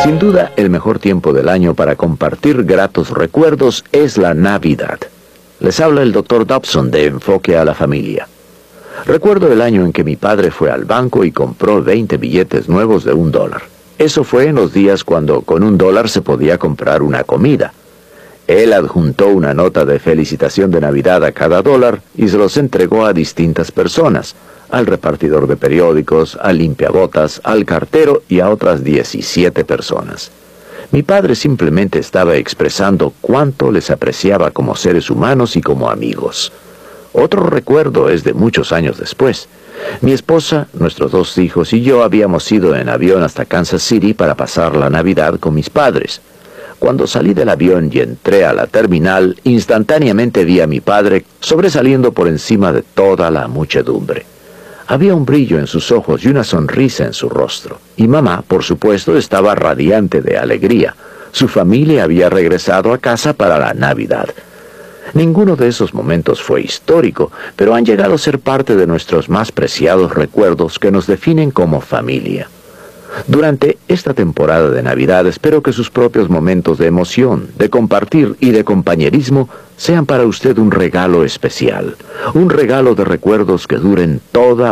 Sin duda, el mejor tiempo del año para compartir gratos recuerdos es la Navidad. Les habla el Dr. Dobson de Enfoque a la Familia. Recuerdo el año en que mi padre fue al banco y compró 20 billetes nuevos de $1. Eso fue en los días cuando con $1 se podía comprar una comida. Él adjuntó una nota de felicitación de Navidad a cada dólar y se los entregó a distintas personas, al repartidor de periódicos, al limpiabotas, al cartero y a otras 17 personas. Mi padre simplemente estaba expresando cuánto les apreciaba como seres humanos y como amigos. Otro recuerdo es de muchos años después. Mi esposa, nuestros 2 hijos y yo habíamos ido en avión hasta Kansas City para pasar la Navidad con mis padres. Cuando salí del avión y entré a la terminal, instantáneamente vi a mi padre sobresaliendo por encima de toda la muchedumbre. Había un brillo en sus ojos y una sonrisa en su rostro. Y mamá, por supuesto, estaba radiante de alegría. Su familia había regresado a casa para la Navidad. Ninguno de esos momentos fue histórico, pero han llegado a ser parte de nuestros más preciados recuerdos que nos definen como familia. Durante esta temporada de Navidad espero que sus propios momentos de emoción, de compartir y de compañerismo sean para usted un regalo especial, un regalo de recuerdos que duren toda